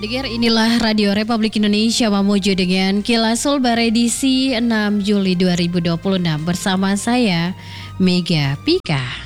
pendengar, inilah Radio Republik Indonesia memuju dengan Kilas Sulbar edisi 6 Juli 2026 bersama saya Mega Pika.